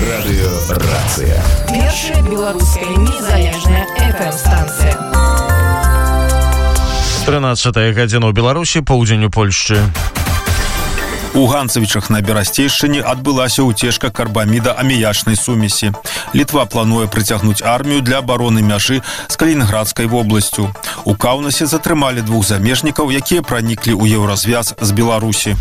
Радыёрацыя. Першая беларуская незалежная FM-станцыя. 13 гадзіна ў Беларусі, поўдзень у Польшчы. У Ганцавічах на Берасцейшчыне адбылася ўцечка карбаміда аміячнай сумесі. Літва плануе прыцягнуць армію для абароны мяжы з Калінінградскай вобласцю. У Каўнасе затрымалі 2 замежнікаў, якія праніклі ў еўразвяз з Беларусі.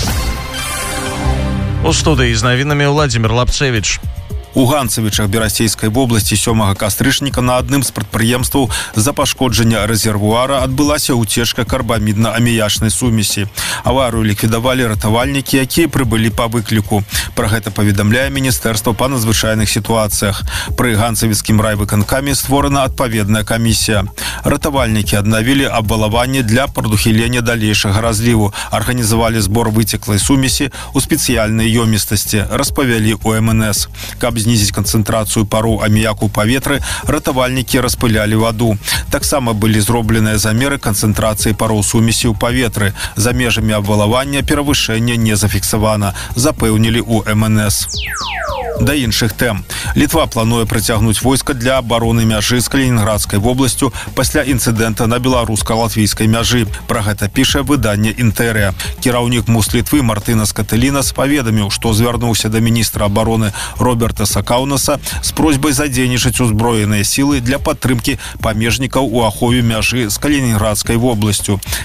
У студыі з навінамі Владзімір Лапцевіч. У Ганцавічах Берасцейскай вобласці 7 кастрычніка на адным з прадпрыемстваў з-за пашкоджання рэзервуара адбылася ўцечка карбамідна-аміячнай сумесі. Аварыю ліквідавалі ратавальнікі, якія прыбылі па выкліку. Пра гэта паведамляе Міністэрства па надзвычайных сітуацыях. Пры ганцавіцкім райвыканкаме створана адпаведная камісія. Ратавальнікі аднавілі абвалаванне для прадухілення далейшага разліву, арганізавалі збор выцеклай сумесі ў спецыяльнай ёмістасці, распавялі у МНС. Каб знізіць канцэнтрацыю пароў аміяку ў паветры, ратавальнікі распылялі ваду. Таксама былі зробленыя замеры канцэнтрацыі пароў сумесі ў паветры. За межамі абвалавання перавышэння не зафіксавана, запэўнілі у МНС. Да іншых тэм. Літва плануе прыцягнуць войска для абароны мяжы з Калінінградскай вобласцю пасля інцыдэнта на беларуска-латвійскай мяжы. Пра гэта піша выданне «Інтэрыя». Кіраўнік МУС Літвы Мартынас Катэлінас паведаміў, што звярнуўся да міністра абароны Роберта Сакаўнаса з просьбай задзейнічаць узброеныя сілы для падтрымкі памежнікаў у ахове мяжы з Калінінградскай вобласцю.